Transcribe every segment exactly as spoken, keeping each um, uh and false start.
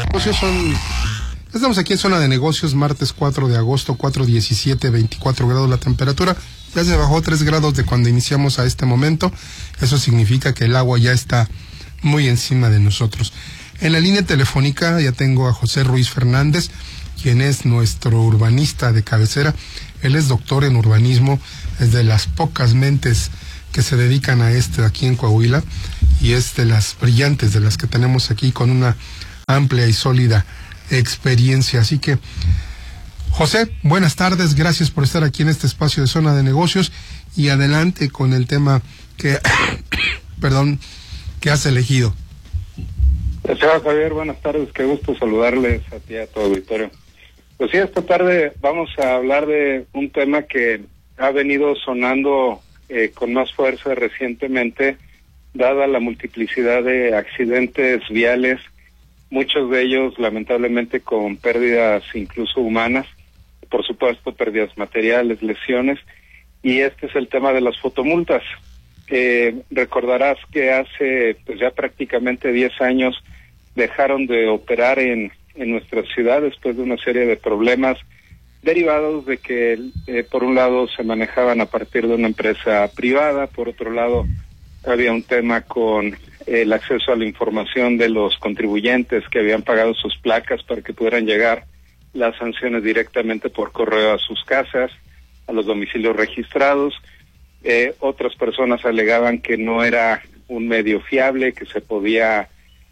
negocios son... Estamos aquí en Zona de Negocios, martes cuatro de agosto, cuatro diecisiete, veinticuatro grados la temperatura. Ya se bajó tres grados de cuando iniciamos a este momento. Eso significa que el agua ya está muy encima de nosotros. En la línea telefónica ya tengo a José Ruiz Fernández, quien es nuestro urbanista de cabecera. Él es doctor en urbanismo, es de las pocas mentes que se dedican a esto aquí en Coahuila, y es de las brillantes, de las que tenemos aquí, con una amplia y sólida experiencia. Así que, José, buenas tardes, gracias por estar aquí en este espacio de Zona de Negocios, y adelante con el tema que, perdón, que has elegido. Gracias, Javier, buenas tardes, qué gusto saludarles a ti y a tu auditorio. Pues sí, esta tarde vamos a hablar de un tema que ha venido sonando eh, con más fuerza recientemente, dada la multiplicidad de accidentes viales, muchos de ellos lamentablemente con pérdidas incluso humanas, por supuesto pérdidas materiales, lesiones, y este es el tema de las fotomultas. Eh, recordarás que hace pues ya prácticamente diez años dejaron de operar en, en nuestra ciudad después de una serie de problemas derivados de que eh, por un lado se manejaban a partir de una empresa privada, por otro lado había un tema con el acceso a la información de los contribuyentes que habían pagado sus placas para que pudieran llegar las sanciones directamente por correo a sus casas, a los domicilios registrados. Eh, otras personas alegaban que no era un medio fiable, que se podía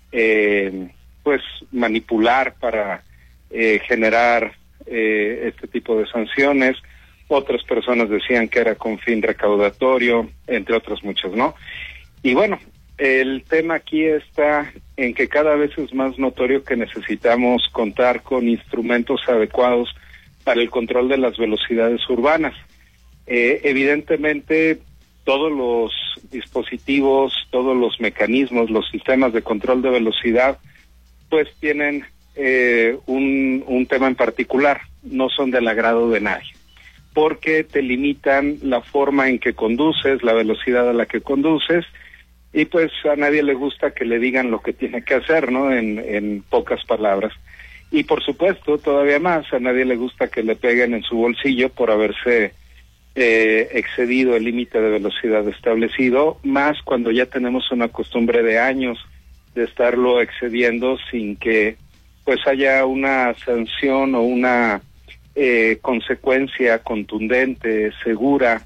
eh, pues manipular para eh, generar eh, este tipo de sanciones. Otras personas decían que era con fin recaudatorio, entre otras muchas, ¿no? Y bueno, el tema aquí está en que cada vez es más notorio que necesitamos contar con instrumentos adecuados para el control de las velocidades urbanas. Eh, evidentemente, todos los dispositivos, todos los mecanismos, los sistemas de control de velocidad, pues tienen eh, un, un tema en particular, no son del agrado de nadie, porque te limitan la forma en que conduces, la velocidad a la que conduces, y pues a nadie le gusta que le digan lo que tiene que hacer, ¿no? En, en pocas palabras. Y por supuesto, todavía más, a nadie le gusta que le peguen en su bolsillo por haberse eh, excedido el límite de velocidad establecido, más cuando ya tenemos una costumbre de años de estarlo excediendo sin que pues haya una sanción o una eh, consecuencia contundente, segura,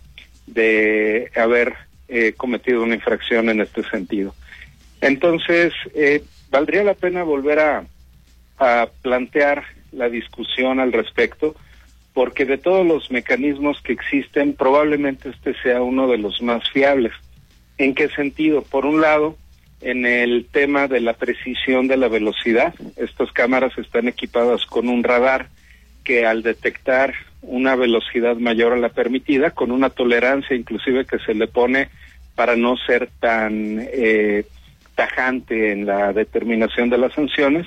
de haber eh, cometido una infracción en este sentido. Entonces, eh, valdría la pena volver a, a plantear la discusión al respecto, porque de todos los mecanismos que existen, probablemente este sea uno de los más fiables. ¿En qué sentido? Por un lado, en el tema de la precisión de la velocidad, estas cámaras están equipadas con un radar que al detectar una velocidad mayor a la permitida, con una tolerancia inclusive que se le pone para no ser tan eh, tajante en la determinación de las sanciones,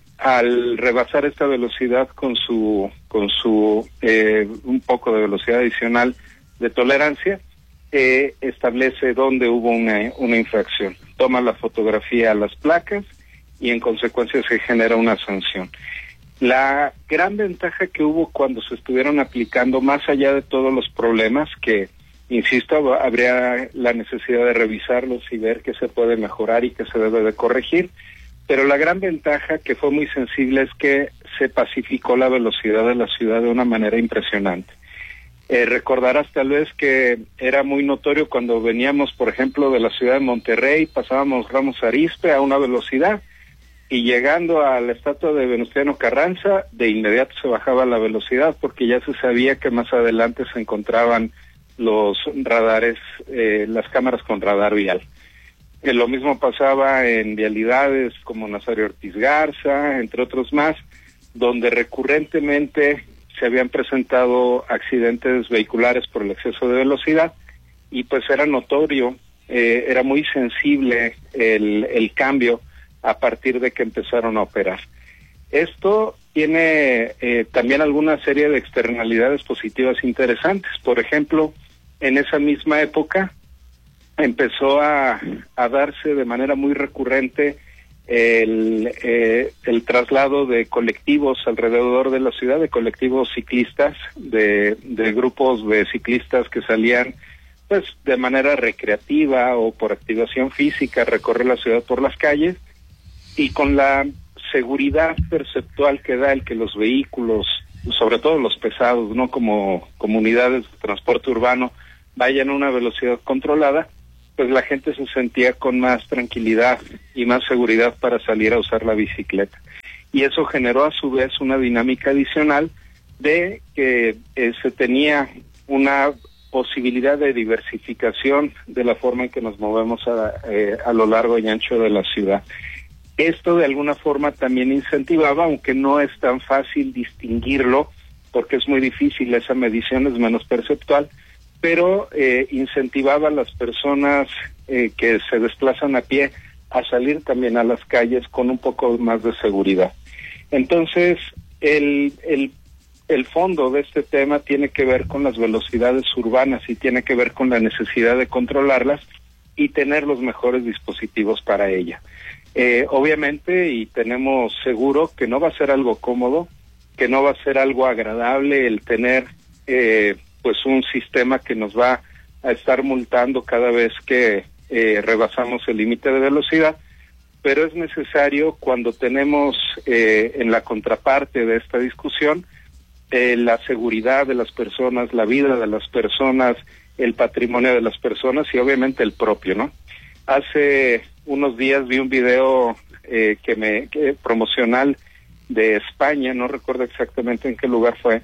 al rebasar esta velocidad con su con su eh, un poco de velocidad adicional de tolerancia, eh, establece dónde hubo una, una infracción. Toma la fotografía a las placas y en consecuencia se genera una sanción. La gran ventaja que hubo cuando se estuvieron aplicando, más allá de todos los problemas que, insisto, habría la necesidad de revisarlos y ver qué se puede mejorar y qué se debe de corregir, pero la gran ventaja, que fue muy sensible, es que se pacificó la velocidad de la ciudad de una manera impresionante. Eh, recordarás tal vez que era muy notorio cuando veníamos, por ejemplo, de la ciudad de Monterrey, pasábamos Ramos Arizpe a una velocidad, y llegando a la estatua de Venustiano Carranza, de inmediato se bajaba la velocidad porque ya se sabía que más adelante se encontraban los radares, eh, las cámaras con radar vial. Eh, lo mismo pasaba en vialidades como Nazario Ortiz Garza, entre otros más, donde recurrentemente se habían presentado accidentes vehiculares por el exceso de velocidad, y pues era notorio, eh, era muy sensible el, el cambio a partir de que empezaron a operar. Esto tiene eh, también alguna serie de externalidades positivas interesantes. Por ejemplo, en esa misma época empezó a, a darse de manera muy recurrente el, eh, el traslado de colectivos alrededor de la ciudad, de colectivos ciclistas, de, de grupos de ciclistas que salían pues de manera recreativa o por activación física, recorrer la ciudad por las calles, y con la seguridad perceptual que da el que los vehículos, sobre todo los pesados, no como comunidades de transporte urbano, vayan a una velocidad controlada, pues la gente se sentía con más tranquilidad y más seguridad para salir a usar la bicicleta. Y eso generó a su vez una dinámica adicional de que eh, se tenía una posibilidad de diversificación de la forma en que nos movemos a, eh, a lo largo y ancho de la ciudad. Esto de alguna forma también incentivaba, aunque no es tan fácil distinguirlo, porque es muy difícil, esa medición es menos perceptual, pero eh, incentivaba a las personas eh, que se desplazan a pie a salir también a las calles con un poco más de seguridad. Entonces, el, el, el fondo de este tema tiene que ver con las velocidades urbanas y tiene que ver con la necesidad de controlarlas y tener los mejores dispositivos para ella. Eh, obviamente, y tenemos seguro que no va a ser algo cómodo, que no va a ser algo agradable el tener eh, pues un sistema que nos va a estar multando cada vez que eh, rebasamos el límite de velocidad, pero es necesario cuando tenemos eh, en la contraparte de esta discusión eh, la seguridad de las personas, la vida de las personas, el patrimonio de las personas y obviamente el propio, ¿no? Hace unos días vi un video eh, que me que, promocional de España, no recuerdo exactamente en qué lugar fue,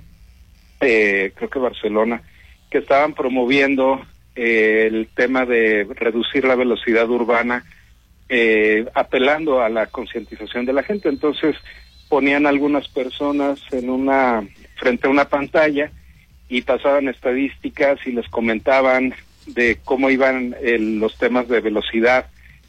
eh, creo que Barcelona, que estaban promoviendo eh, el tema de reducir la velocidad urbana, eh, apelando a la concientización de la gente. Entonces ponían algunas personas en una frente a una pantalla y pasaban estadísticas y les comentaban de cómo iban eh, los temas de velocidad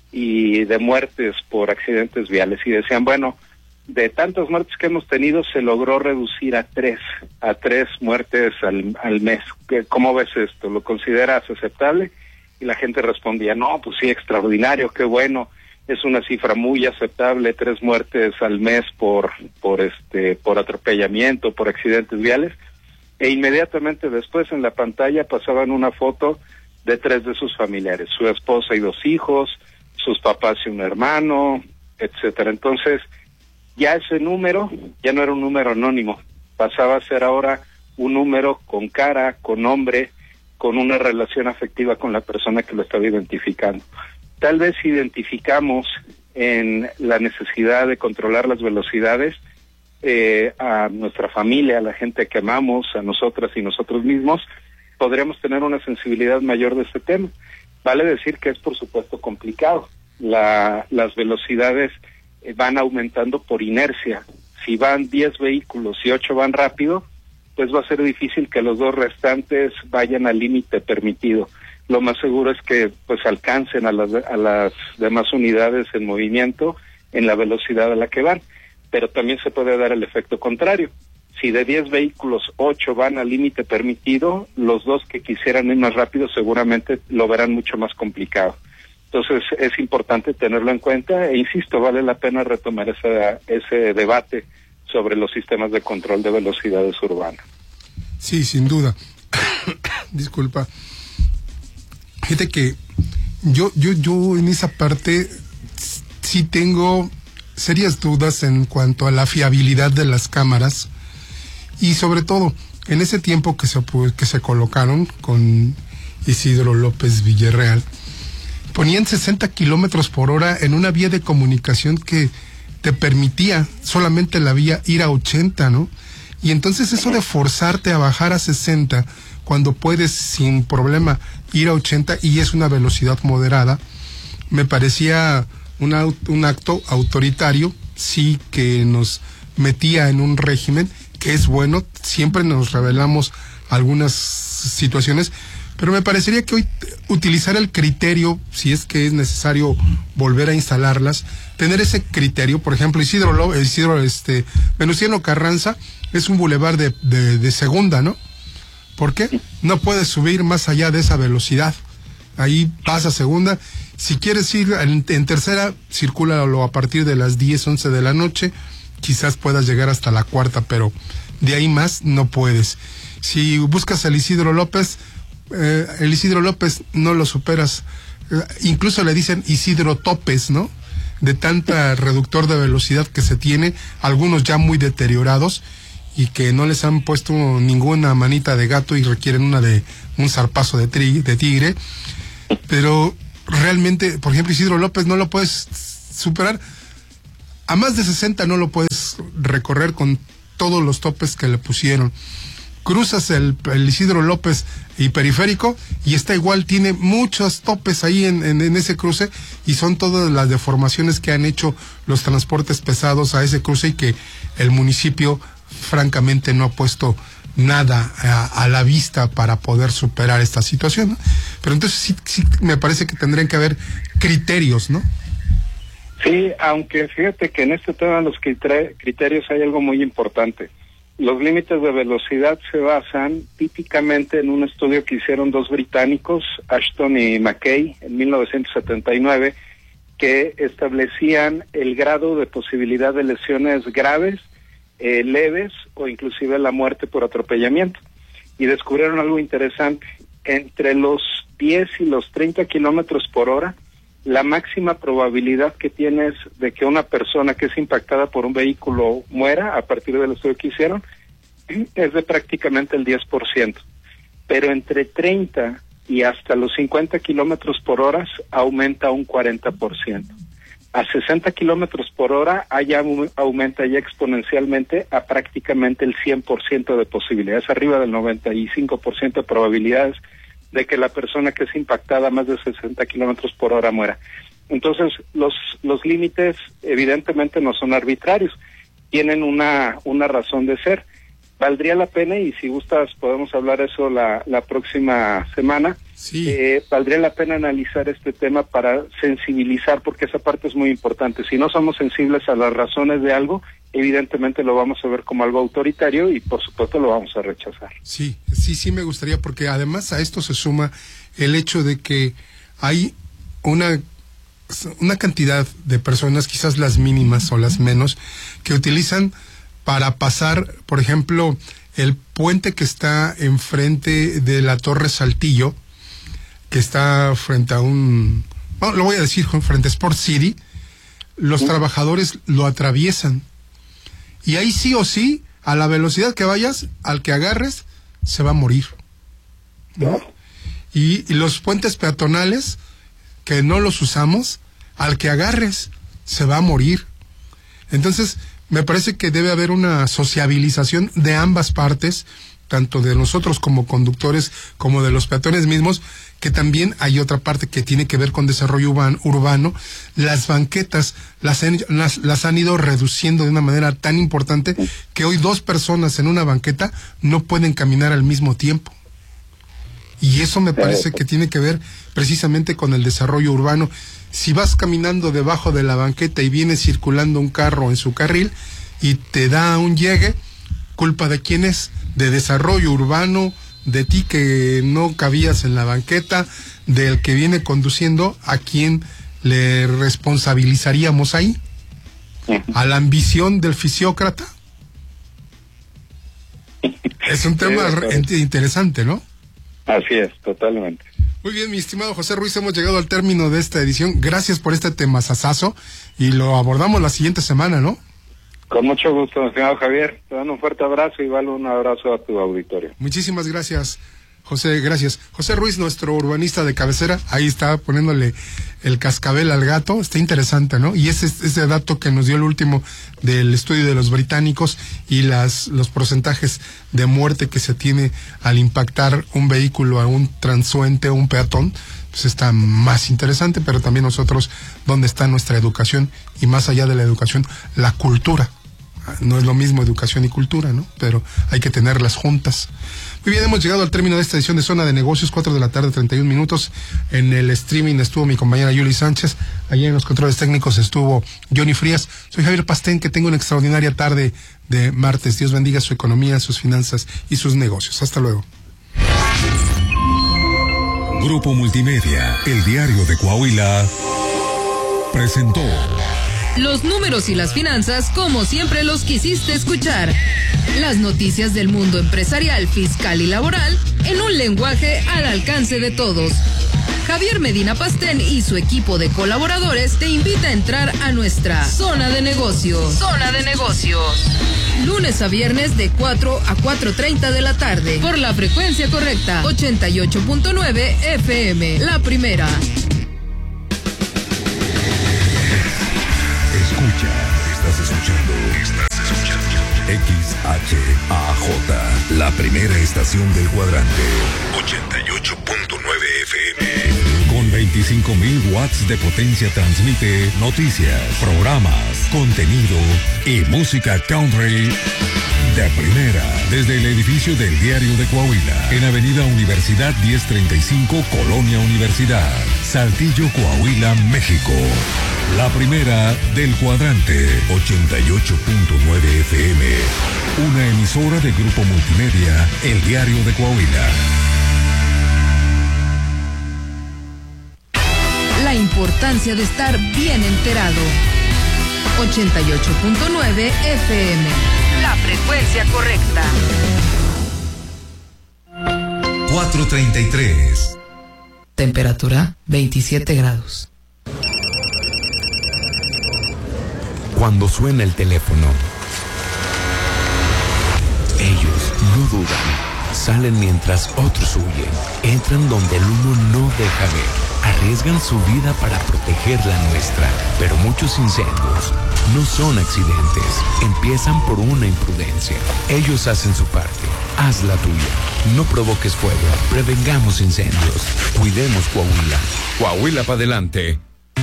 y de muertes por accidentes viales, y decían, bueno, de tantas muertes que hemos tenido se logró reducir a tres, a tres muertes al, al mes. ¿Cómo ves esto? ¿Lo consideras aceptable? Y la gente respondía, no, pues sí, extraordinario, qué bueno, es una cifra muy aceptable, tres muertes al mes por, por este, por atropellamiento, por accidentes viales. E inmediatamente después en la pantalla pasaban una foto de tres de sus familiares, su esposa y dos hijos, sus papás y un hermano, etcétera. Entonces, ya ese número ya no era un número anónimo, pasaba a ser ahora un número con cara, con nombre, con una relación afectiva con la persona que lo estaba identificando. Tal vez identificamos en la necesidad de controlar las velocidades eh, a nuestra familia, a la gente que amamos, a nosotras y nosotros mismos, podríamos tener una sensibilidad mayor de este tema. Vale decir que es por supuesto complicado. La, las velocidades eh, van aumentando por inercia. Si van diez vehículos y ocho van rápido, pues va a ser difícil que los dos restantes vayan al límite permitido. Lo más seguro es que pues alcancen a las, a las demás unidades en movimiento en la velocidad a la que van. Pero también se puede dar el efecto contrario. Si de diez vehículos, ocho van al límite permitido, los dos que quisieran ir más rápido seguramente lo verán mucho más complicado. Entonces es importante tenerlo en cuenta e insisto, vale la pena retomar ese, ese debate sobre los sistemas de control de velocidades urbanas. Sí, sin duda. Disculpa. Fíjate que yo, yo, yo en esa parte sí tengo serias dudas en cuanto a la fiabilidad de las cámaras. Y sobre todo, en ese tiempo que se, que se colocaron con Isidro López Villarreal, ponían sesenta kilómetros por hora en una vía de comunicación que te permitía solamente la vía ir a ochenta, ¿no? Y entonces eso de forzarte a bajar a sesenta cuando puedes sin problema ir a ochenta y es una velocidad moderada, me parecía una, un acto autoritario, sí, que nos metía en un régimen que es bueno, siempre nos revelamos algunas situaciones, pero me parecería que hoy utilizar el criterio, si es que es necesario volver a instalarlas, tener ese criterio. Por ejemplo, Isidro, Isidro este, Venustiano Carranza es un bulevar de, de, de segunda, ¿no? ¿Por qué? No puedes subir más allá de esa velocidad. Ahí pasa segunda. Si quieres ir en, en tercera, circúlalo a partir de las diez, once de la noche, quizás puedas llegar hasta la cuarta, pero de ahí más no puedes. Si buscas al Isidro López, eh, el Isidro López no lo superas. Eh, incluso le dicen Isidro Topes, ¿no? De tanta reductor de velocidad que se tiene, algunos ya muy deteriorados y que no les han puesto ninguna manita de gato y requieren una de un zarpazo de, tri, de tigre. Pero realmente, por ejemplo, Isidro López no lo puedes superar. A más de sesenta no lo puedes recorrer con todos los topes que le pusieron. Cruzas el, el Isidro López y Periférico y está igual, tiene muchos topes ahí en, en, en ese cruce, y son todas las deformaciones que han hecho los transportes pesados a ese cruce y que el municipio francamente no ha puesto nada a, a la vista para poder superar esta situación, ¿no? Pero entonces sí, sí me parece que tendrían que haber criterios, ¿no? Sí, aunque fíjate que en este tema de los criterios hay algo muy importante. Los límites de velocidad se basan típicamente en un estudio que hicieron dos británicos, Ashton y McKay, en mil novecientos setenta y nueve, que establecían el grado de posibilidad de lesiones graves, eh, leves o inclusive la muerte por atropellamiento. Y descubrieron algo interesante. Entre los diez y los treinta kilómetros por hora, la máxima probabilidad que tienes de que una persona que es impactada por un vehículo muera, a partir del estudio que hicieron, es de prácticamente el diez por ciento. Pero entre treinta y hasta los cincuenta kilómetros por hora aumenta un cuarenta por ciento. A sesenta kilómetros por hora allá aumenta ya exponencialmente a prácticamente el cien por ciento de posibilidades, arriba del noventa y cinco por ciento de probabilidades de que la persona que es impactada a más de sesenta kilómetros por hora muera. Entonces, los los límites evidentemente no son arbitrarios, tienen una una razón de ser. Valdría la pena, y si gustas podemos hablar eso la, la próxima semana, sí. eh, valdría la pena analizar este tema para sensibilizar, porque esa parte es muy importante. Si no somos sensibles a las razones de algo, evidentemente lo vamos a ver como algo autoritario y por supuesto lo vamos a rechazar. Sí, sí, sí me gustaría, porque además a esto se suma el hecho de que hay una, una cantidad de personas, quizás las mínimas o las menos, que utilizan para pasar, por ejemplo, el puente que está enfrente de la Torre Saltillo, que está frente a un, bueno, lo voy a decir, frente a Sport City, los ¿Sí? trabajadores lo atraviesan. Y ahí sí o sí, a la velocidad que vayas, al que agarres, se va a morir, ¿no? Y, y los puentes peatonales, que no los usamos, al que agarres, se va a morir. Entonces, me parece que debe haber una sociabilización de ambas partes, tanto de nosotros como conductores, como de los peatones mismos, que también hay otra parte que tiene que ver con desarrollo urbano. urbano. Las banquetas las han, las, las han ido reduciendo de una manera tan importante que hoy dos personas en una banqueta no pueden caminar al mismo tiempo. Y eso me parece que tiene que ver precisamente con el desarrollo urbano. Si vas caminando debajo de la banqueta y viene circulando un carro en su carril y te da un llegue, ¿culpa de quién es? De desarrollo urbano, de ti que no cabías en la banqueta, del que viene conduciendo, ¿a quién le responsabilizaríamos ahí? ¿A la ambición del fisiócrata? Es un tema sí, interesante, ¿no? Así es, totalmente. Muy bien, mi estimado José Ruiz, hemos llegado al término de esta edición. Gracias por este temazazazo y lo abordamos la siguiente semana, ¿no? Con mucho gusto, estimado Javier. Te dan un fuerte abrazo y vale un abrazo a tu auditorio. Muchísimas gracias, José, gracias. José Ruiz, nuestro urbanista de cabecera, ahí está poniéndole el cascabel al gato, está interesante, ¿no? Y ese ese dato que nos dio el último del estudio de los británicos y las los porcentajes de muerte que se tiene al impactar un vehículo a un transuente o un peatón, pues está más interesante, pero también nosotros, ¿dónde está nuestra educación? Y más allá de la educación, la cultura. No es lo mismo educación y cultura, ¿no? Pero hay que tenerlas juntas. Muy bien, hemos llegado al término de esta edición de Zona de Negocios, cuatro de la tarde, treinta y un minutos. En el streaming estuvo mi compañera Yuli Sánchez. Allá en los controles técnicos estuvo Johnny Frías. Soy Javier Pastén, que tenga una extraordinaria tarde de martes. Dios bendiga su economía, sus finanzas y sus negocios. Hasta luego. Grupo Multimedia, el diario de Coahuila, presentó Los números y las finanzas como siempre los quisiste escuchar. Las noticias del mundo empresarial, fiscal y laboral en un lenguaje al alcance de todos. Javier Medina Pastén y su equipo de colaboradores te invita a entrar a nuestra Zona de Negocios. Zona de Negocios. Lunes a viernes de cuatro a cuatro treinta de la tarde. Por la frecuencia correcta, ochenta y ocho punto nueve F M. La primera. Escucha, estás escuchando, estás escuchando X H A J, la primera estación del cuadrante, ochenta y ocho punto nueve F M. Con veinticinco mil watts de potencia transmite noticias, programas, contenido y música country de primera. Desde el edificio del Diario de Coahuila, en Avenida Universidad diez treinta y cinco, Colonia Universidad, Saltillo, Coahuila, México. La primera del cuadrante, ochenta y ocho punto nueve F M. Una emisora de Grupo Multimedia, El Diario de Coahuila. La importancia de estar bien enterado. ochenta y ocho punto nueve F M. La frecuencia correcta. cuatro treinta y tres. Temperatura veintisiete grados. Cuando suena el teléfono, ellos no dudan, salen mientras otros huyen, entran donde el humo no deja ver, arriesgan su vida para proteger la nuestra, pero muchos incendios no son accidentes, empiezan por una imprudencia. Ellos hacen su parte, haz la tuya, no provoques fuego, prevengamos incendios, cuidemos Coahuila. Coahuila para adelante.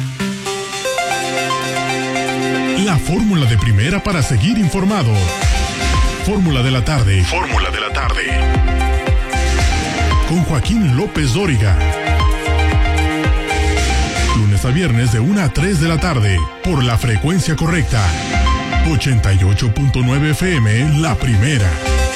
La fórmula de primera para seguir informado. Fórmula de la tarde. Fórmula de la tarde. Con Joaquín López Dóriga. Lunes a viernes de una a tres de la tarde. Por la frecuencia correcta. ochenta y ocho punto nueve F M, la primera.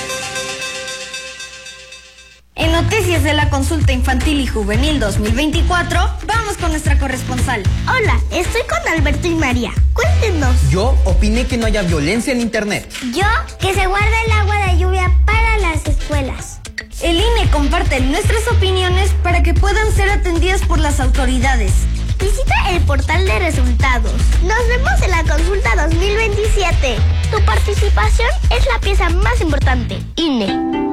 En Noticias de la Consulta Infantil y Juvenil dos mil veinticuatro, vamos con nuestra corresponsal. Hola, estoy con Alberto y María. Cuéntenos. Yo opiné que no haya violencia en internet. Yo, que se guarde el agua de lluvia para las escuelas. El I N E comparte nuestras opiniones para que puedan ser atendidas por las autoridades. Visita el portal de resultados. Nos vemos en la consulta dos mil veintisiete. Tu participación es la pieza más importante. I N E.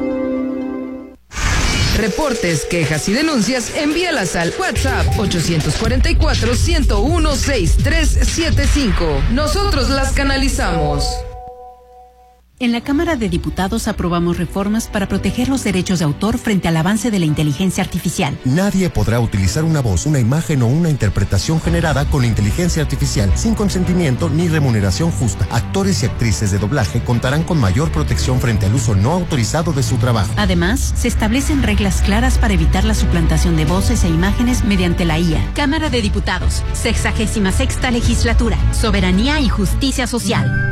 Reportes, quejas y denuncias, envíalas al WhatsApp ocho cuatro cuatro, uno cero uno, seis tres siete cinco. Nosotros las canalizamos. En la Cámara de Diputados aprobamos reformas para proteger los derechos de autor frente al avance de la inteligencia artificial. Nadie podrá utilizar una voz, una imagen o una interpretación generada con inteligencia artificial sin consentimiento ni remuneración justa. Actores y actrices de doblaje contarán con mayor protección frente al uso no autorizado de su trabajo. Además, se establecen reglas claras para evitar la suplantación de voces e imágenes mediante la I A. Cámara de Diputados, sexagésima sexta legislatura, soberanía y justicia social.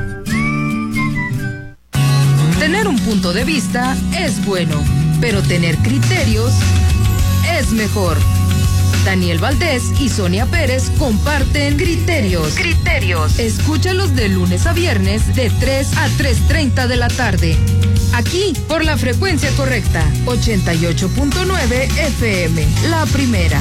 Tener un punto de vista es bueno, pero tener criterios es mejor. Daniel Valdés y Sonia Pérez comparten criterios. Criterios. Escúchalos de lunes a viernes de tres a tres treinta de la tarde. Aquí por la frecuencia correcta, ochenta y ocho punto nueve F M, la primera.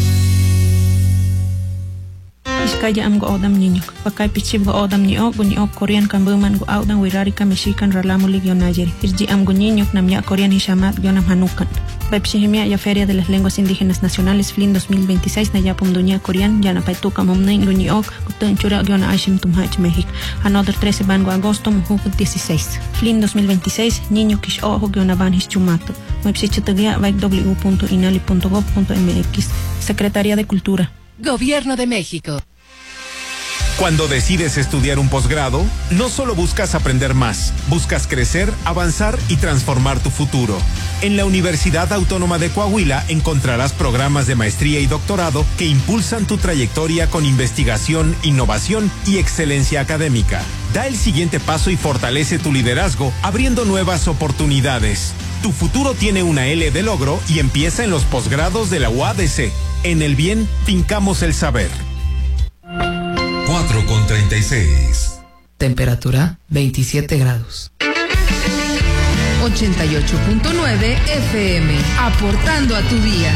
Iskaya am go odam niño, pakay pichib go odam ni ok ni ok Korean kan buman go odam wirari ka Mexican ralamu ligyo Niger. Irji am go niño nam ya Korean hishamat yo nam hanukan. Pepsihimia ya Feria de las Lenguas Indígenas Nacionales F L I N dos mil veintiséis na ya pomduña Korean ya na paituka momnen go ni ok gutun chura yo na Ashim tumhach México. Another trece van go agosto muhu dieciséis. F L I N dos mil veintiséis niño kish ojo yo na van hischumato. Website vaik w punto inali punto gov punto m x. Secretaría de Cultura. Gobierno de México. Cuando decides estudiar un posgrado, no solo buscas aprender más, buscas crecer, avanzar y transformar tu futuro. En la Universidad Autónoma de Coahuila encontrarás programas de maestría y doctorado que impulsan tu trayectoria con investigación, innovación y excelencia académica. Da el siguiente paso y fortalece tu liderazgo, abriendo nuevas oportunidades. Tu futuro tiene una L de logro y empieza en los posgrados de la U A D C. En el bien, fincamos el saber. cuatro cuatro con treinta y seis. Temperatura veintisiete grados. ochenta y ocho punto nueve F M, aportando a tu día.